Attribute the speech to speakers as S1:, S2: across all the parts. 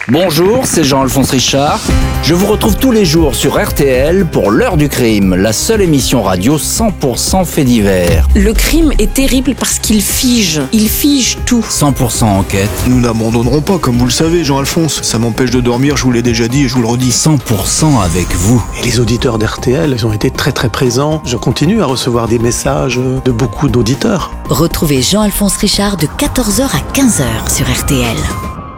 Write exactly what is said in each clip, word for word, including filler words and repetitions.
S1: Bonjour, c'est Jean-Alphonse Richard. Je vous retrouve tous les jours sur R T L pour l'heure du crime, la seule émission radio cent pour cent fait divers.
S2: Le crime est terrible parce qu'il fige, il fige tout.
S1: cent pour cent enquête.
S3: Nous n'abandonnerons pas, comme vous le savez, Jean-Alphonse. Ça m'empêche de dormir, je vous l'ai déjà dit et je vous le redis.
S1: cent pour cent avec vous.
S4: Et les auditeurs d'R T L, ils ont été très très présents. Je continue à recevoir des messages de beaucoup d'auditeurs.
S5: Retrouvez Jean-Alphonse Richard de quatorze heures à quinze heures sur R T L.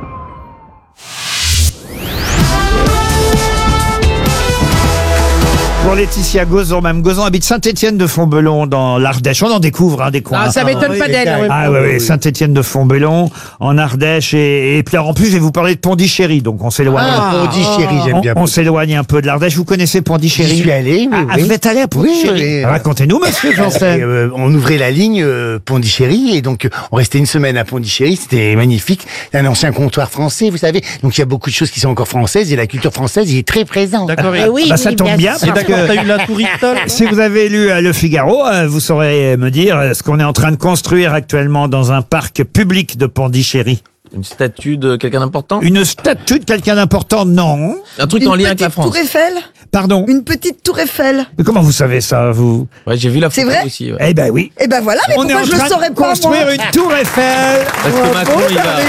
S6: Pour Laetitia Gozon, Mme Gozon habite Saint-Étienne-de-Fontbellon dans l'Ardèche. On en découvre hein, des coins.
S7: Ah, ça m'étonne
S6: ah,
S7: pas
S6: oui,
S7: d'elle.
S6: oui, ah oui, oui, Saint-Étienne-de-Fontbellon en Ardèche et, et puis alors, en plus je vais vous parler de Pondichéry, donc on s'éloigne.
S7: Ah,
S8: Pondichéry, j'aime bien.
S6: On, on s'éloigne un peu de l'Ardèche. Vous connaissez Pondichéry?
S8: J'y suis allé, oui,
S6: Ah,
S8: oui.
S6: vous êtes allé à Pondichéry?
S8: Oui, oui.
S6: Racontez-nous, monsieur Janssen.
S8: Euh, on ouvrait la ligne euh, Pondichéry et donc euh, on restait une semaine à Pondichéry, c'était magnifique. C'est un ancien comptoir français, vous savez. Donc il y a beaucoup de choses qui sont encore françaises et la culture française y est très présente.
S7: D'accord.
S2: Eh oui,
S6: bah, ça
S2: oui,
S6: tombe bien,
S2: sûr.
S6: parce que
S7: T'as eu la tour Eiffel.
S6: si vous avez lu euh, Le Figaro, euh, vous saurez me dire euh, ce qu'on est en train de construire actuellement dans un parc public de Pondichéry.
S9: Une statue de quelqu'un d'important?
S6: Une statue de quelqu'un d'important? Non.
S9: Un truc
S10: Une
S9: en lien avec la
S10: petite
S9: France?
S10: tour Eiffel.
S6: Pardon.
S10: Une petite tour Eiffel.
S6: Mais comment vous savez ça, vous?
S9: Ouais, j'ai vu la
S10: C'est
S9: photo
S10: vrai
S9: aussi. Ouais.
S6: Eh ben oui.
S10: Eh ben voilà, mais
S6: On est
S10: pourquoi
S6: en
S10: je le
S6: train
S10: saurais
S6: de
S10: pas,
S6: construire
S10: moi
S6: une tour Eiffel.
S9: Parce que Macron, il va...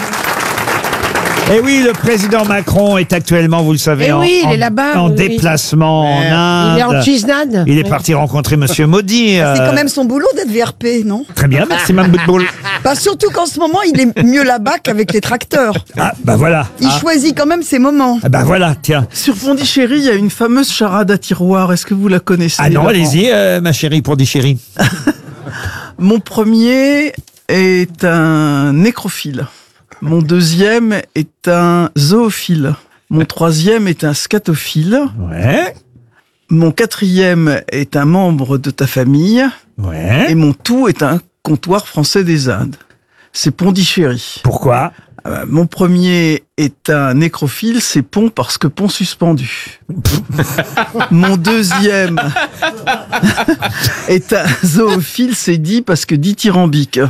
S6: Et oui, le président Macron est actuellement, vous le savez,
S7: Eh
S6: en,
S7: oui, il
S6: en-
S7: est là-bas,
S6: en
S7: oui, oui.
S6: déplacement en Inde.
S7: Il est en Chisnade.
S6: Il est parti rencontrer Monsieur Modi.
S10: C'est
S6: euh,
S10: quand même son boulot d'être V R P, non?
S6: Très bien, merci Mme Boutboul.
S10: Bah, surtout qu'en ce moment, il est mieux là-bas qu'avec les tracteurs.
S6: Ah, bah voilà.
S10: Il choisit quand même ses moments.
S6: Ah, bah voilà, tiens.
S11: Sur Pondichéry, il y a une fameuse charade à tiroir. Est-ce que vous la connaissez?
S6: Ah non,
S11: Laurent
S6: allez-y, euh, ma chérie Pondichéry.
S11: Mon premier est un nécrophile. Mon deuxième est un zoophile. Mon troisième est un scatophile.
S6: Ouais,
S11: Mon quatrième est un membre de ta famille.
S6: ouais.
S11: Et mon tout est un comptoir français des Indes. C'est Pondichéry.
S6: Pourquoi?
S11: Euh, mon premier est un nécrophile, c'est pont parce que pont suspendu. Mon deuxième est un zoophile, c'est dit parce que dithyrambique.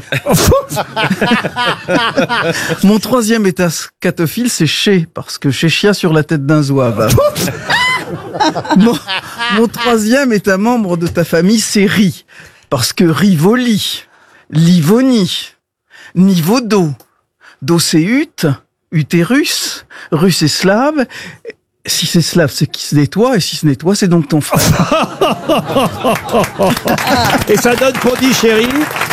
S11: Mon troisième est un scatophile, c'est chez parce que chéchia sur la tête d'un zouave. Mon, mon troisième est un membre de ta famille, c'est Ri parce que Rivoli, Livoni, niveau d'eau. Do c'est ut, utérus, russe c'est slave. Si c'est slave, c'est qui se nettoie, et si se nettoie, c'est donc ton frère.
S6: Et ça donne Pondichéry.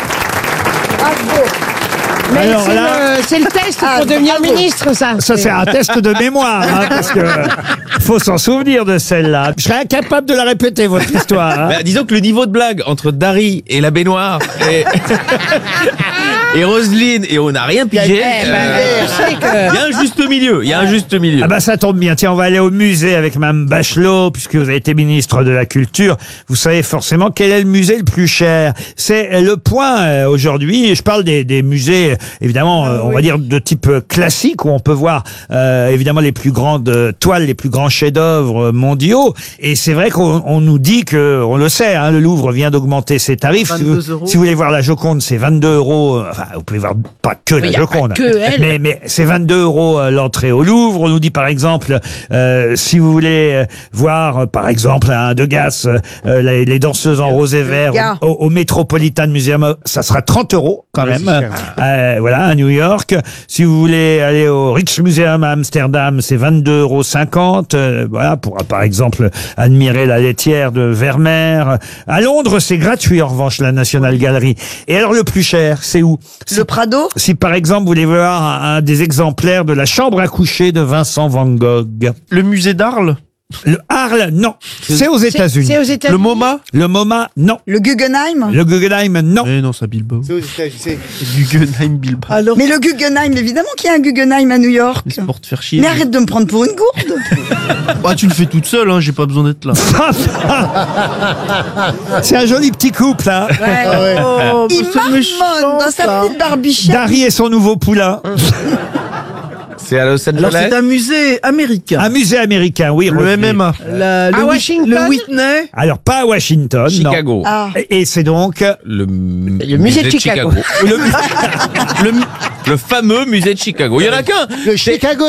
S7: Mais
S6: Alors
S7: c'est
S6: là-
S7: le, c'est le test
S10: Ah,
S7: pour devenir
S10: bravo.
S7: ministre, ça.
S6: Ça, c'est un test de mémoire, hein, parce que faut s'en souvenir de celle-là. Je serais incapable de la répéter, votre histoire. Hein.
S9: Bah, disons que le niveau de blague entre Dari et la baignoire et, et Roselyne, et on n'a rien pigé.
S7: Eh ben,
S9: euh,
S7: je sais
S9: Il
S7: que...
S9: y a un juste milieu, il y a un juste milieu.
S6: Ah bah ça tombe bien. Tiens, on va aller au musée avec Mme Bachelot, puisque vous avez été ministre de la Culture. Vous savez forcément quel est le musée le plus cher. C'est Le Point euh, aujourd'hui. Je parle des, des musées, évidemment, euh, on va dire de type euh, classique, où on peut voir euh, évidemment les plus grandes euh, toiles, les plus grands chefs-d'œuvre euh, mondiaux. Et c'est vrai qu'on on nous dit que, on le sait, hein, le Louvre vient d'augmenter ses tarifs. Si vous,
S11: vingt-deux euros.
S6: si vous voulez voir la Joconde, c'est vingt-deux euros. Enfin, vous pouvez voir pas que la
S7: il y a pas
S6: Joconde,
S7: que elle.
S6: mais mais c'est vingt-deux euros euh, l'entrée au Louvre. On nous dit par exemple, euh, si vous voulez euh, voir euh, par exemple un Degas, euh, les, les danseuses en rose et vert
S10: Degas.
S6: au, au Metropolitan Museum, euh, ça sera trente euros quand même. Euh, voilà, à New York. Si vous voulez aller au Rijksmuseum à Amsterdam, c'est vingt-deux euros cinquante. Euh, voilà, pour euh, par exemple admirer la laitière de Vermeer. À Londres, c'est gratuit en revanche, la National Gallery. Et alors le plus cher, c'est où?
S10: Le Prado.
S6: Si par exemple vous voulez voir un, un des exemplaires de la chambre à coucher de Vincent Van Gogh.
S11: Le musée d'Arles.
S6: Le Arles, non. C'est aux
S7: C'est
S6: États-Unis.
S7: c'est aux États-Unis.
S11: Le MoMA.
S6: Le MoMA, non.
S10: Le Guggenheim.
S6: Le Guggenheim, non.
S11: Eh non, c'est Bilbao.
S8: C'est aux États-Unis.
S11: Guggenheim Bilbao. Alors,
S10: Mais le Guggenheim, évidemment qu'il y a un Guggenheim à New York.
S11: c'est pour te faire chier.
S10: Mais arrête de me prendre pour une gourde.
S11: Bah, tu le fais toute seule, hein, j'ai pas besoin d'être là.
S6: C'est un joli petit couple, hein.
S11: Oh,
S10: Il
S11: c'est méchant,
S10: marmonne dans sa
S11: ça.
S10: petite barbichette.
S6: Dari et son nouveau poulain.
S9: C'est à Los
S11: Alors,
S9: Angeles.
S11: c'est un musée américain.
S6: Un musée américain, oui.
S11: Le
S6: retenez.
S11: M M A. La- le,
S7: À
S11: Whit-
S7: Washington.
S11: le Whitney.
S6: Alors, pas à Washington,
S9: Chicago.
S10: Ah.
S6: non. Et, et c'est donc
S9: Le, m-
S7: Le musée de Chicago.
S9: le, le fameux musée de Chicago. Il y en a qu'un.
S8: Le Chicago